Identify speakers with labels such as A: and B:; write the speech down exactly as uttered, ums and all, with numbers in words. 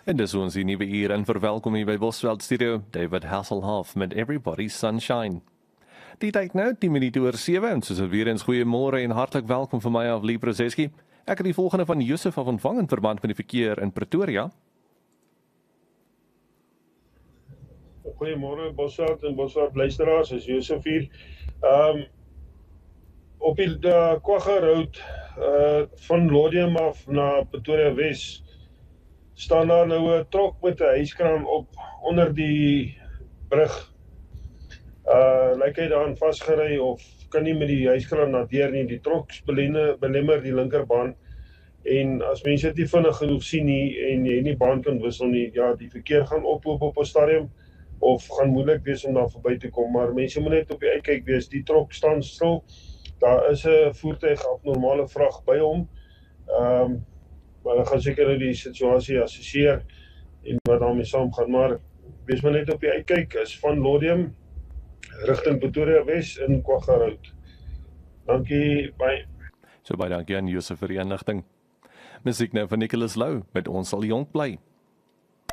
A: En dis ons die nuwe uur en verwelkom hier by Bosveld Studio, David Hasselhoff met Everybody's Sunshine. Die tyd nou, tien minute oor sewe, en soos weer eens goeiemôre en hartlik welkom vir my af Lee Prozeski. Ek het die volgende van Josef af ontvang in verband met die verkeer in Pretoria.
B: Goeiemôre Bosveld en Bosveld luisteraars, is Josef hier. Um, op die uh, Kwagga Road uh, van Lodium af na Pretoria Wes staan daar nou 'n trok met 'n hyskraan op onder die brug. Uh, lyk hy daarin vasgery of kan nie met die hyskraan hanteer nie. Die trok belemmer die linkerbaan. En as mense dit nie vinnig genoeg sien nie en jy nie baan kan wissel nie, ja, die verkeer gaan oploop op 'n stadium of gaan moeilik wees om daar verby te kom, maar mense moet net op die uitkyk wees. Die trok staan stil. Daar is 'n voertuig abnormale vrag by hom. Ehm um, maar hulle gaan seker nou die situasie assesseer en wat daarmee saamgaan, maar wees maar net op die uitkyk. Is van Lodium rigting Pretoria Wes in Kwagga Road. Dankie, bye.
A: So baie dankie aan Josef vir die inligting. Musiek nou van Nicholas Lou met Ons sal jonk bly.